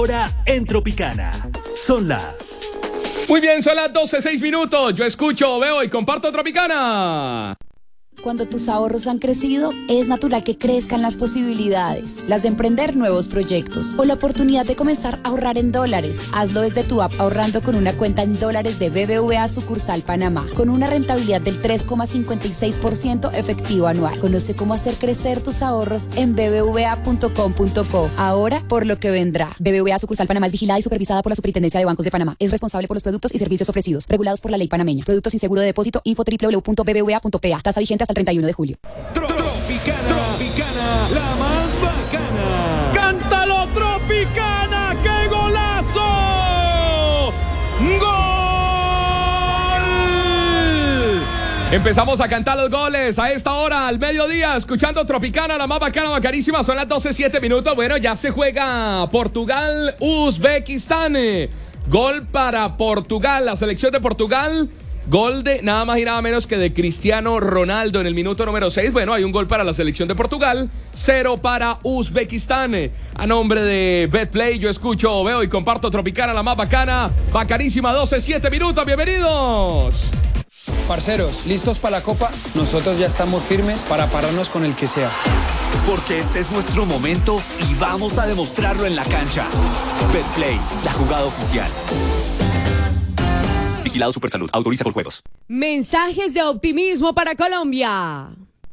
Ahora en Tropicana. Son las... Muy bien, son las 12:06. Yo escucho, veo y comparto Tropicana. Cuando tus ahorros han crecido, es natural que crezcan las posibilidades, las de emprender nuevos proyectos o la oportunidad de comenzar a ahorrar en dólares. Hazlo desde tu app ahorrando con una cuenta en dólares de BBVA sucursal Panamá, con una rentabilidad del 3,56% efectivo anual. Conoce cómo hacer crecer tus ahorros en bbva.com.co. Ahora, por lo que vendrá. BBVA sucursal Panamá es vigilada y supervisada por la Superintendencia de Bancos de Panamá. Es responsable por los productos y servicios ofrecidos, regulados por la ley panameña. Productos sin seguro de depósito. Info www.bbva.pa. Tasa vigente hasta el 31 de julio. Tropicana, la más bacana. ¡Cántalo, Tropicana! ¡Qué golazo! ¡Gol! Empezamos a cantar los goles a esta hora, al mediodía, escuchando Tropicana, la más bacana, bacanísima. Son las 12:07. Bueno, ya se juega Portugal-Uzbekistán. Gol para Portugal, la selección de Portugal. Gol de nada más y nada menos que de Cristiano Ronaldo en el minuto número 6. Bueno, hay un gol para la selección de Portugal, 0 para Uzbekistán. A nombre de Betplay, yo escucho, veo y comparto Tropicana, la más bacana, bacanísima. 12:07. Bienvenidos. Parceros, ¿listos para la Copa? Nosotros ya estamos firmes para pararnos con el que sea. Porque este es nuestro momento y vamos a demostrarlo en la cancha. Betplay, la jugada oficial. Vigilado Supersalud. Autoriza por juegos. Mensajes de optimismo para Colombia.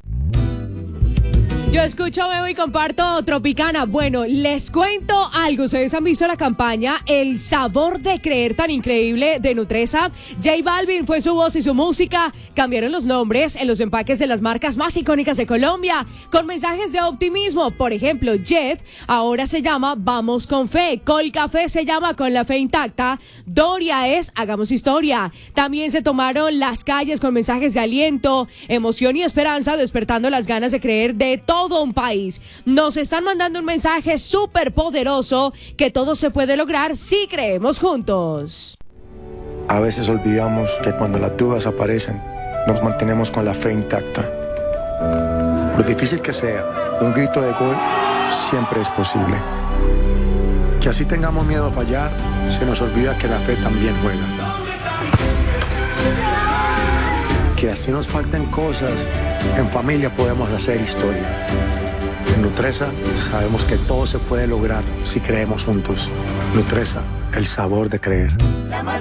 Yo escucho, veo y comparto Tropicana. Bueno, les cuento algo. Ustedes han visto la campaña El sabor de creer tan increíble de Nutresa. J Balvin fue su voz y su música. Cambiaron los nombres en los empaques de las marcas más icónicas de Colombia con mensajes de optimismo. Por ejemplo, Jet ahora se llama Vamos con Fe. Colcafé se llama Con la Fe Intacta. Doria es Hagamos Historia. También se tomaron las calles con mensajes de aliento, emoción y esperanza, despertando las ganas de creer de todo un país. Nos están mandando un mensaje súper poderoso que todo se puede lograr si creemos juntos. A veces olvidamos que cuando las dudas aparecen, nos mantenemos con la fe intacta. Por difícil que sea, un grito de gol siempre es posible. Que así tengamos miedo a fallar, se nos olvida que la fe también juega. Que así nos falten cosas, en familia podemos hacer historia. En Nutresa sabemos que todo se puede lograr si creemos juntos. Nutresa, el sabor de creer.